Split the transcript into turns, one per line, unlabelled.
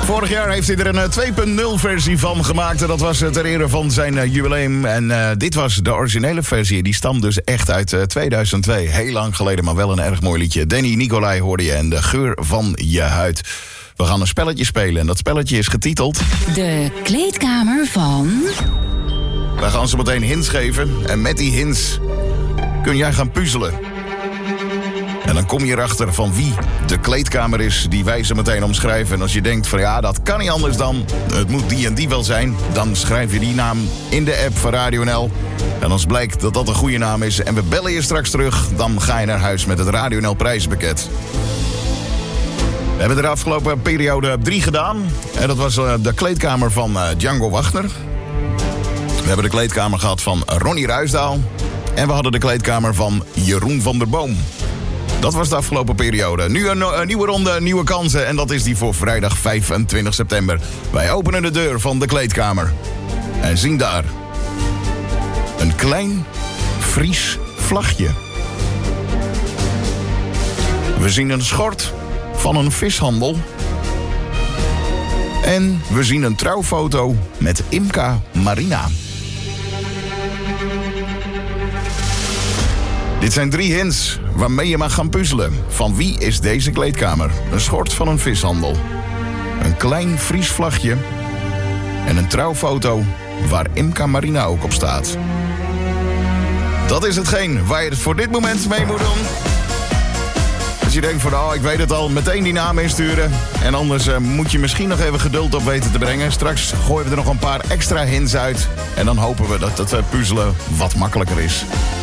Vorig jaar heeft hij er een 2.0 versie van gemaakt. En dat was ter ere van zijn jubileum. En dit was de originele versie. Die stamt dus echt uit 2002. Heel lang geleden, maar wel een erg mooi liedje. Danny Nicolai hoorde je en de geur van je huid. We gaan een spelletje spelen en dat spelletje is getiteld...
De kleedkamer van...
Wij gaan zo meteen hints geven. En met die hints kun jij gaan puzzelen. En dan kom je erachter van wie de kleedkamer is die wij zo meteen omschrijven. En als je denkt van ja, dat kan niet anders dan... het moet die en die wel zijn. Dan schrijf je die naam in de app van Radio NL. En als blijkt dat dat een goede naam is en we bellen je straks terug... dan ga je naar huis met het Radio NL prijzenpakket. We hebben de afgelopen periode 3 gedaan. En dat was de kleedkamer van Django Wagner. We hebben de kleedkamer gehad van Ronnie Ruisdaal. En we hadden de kleedkamer van Jeroen van der Boom. Dat was de afgelopen periode. Nu een nieuwe ronde, nieuwe kansen. En dat is die voor vrijdag 25 september. Wij openen de deur van de kleedkamer. En zien daar een klein Fries vlagje. We zien een schort van een vishandel. En we zien een trouwfoto met Imca Marina. Dit zijn 3 hints waarmee je mag gaan puzzelen. Van wie is deze kleedkamer? Een schort van een vishandel. Een klein Fries vlagje. En een trouwfoto waar Imca Marina ook op staat. Dat is hetgeen waar je het voor dit moment mee moet doen. Als je denkt van, ik weet het al, meteen die naam insturen. En anders moet je misschien nog even geduld op weten te brengen. Straks gooien we er nog een paar extra hints uit. En dan hopen we dat het puzzelen wat makkelijker is.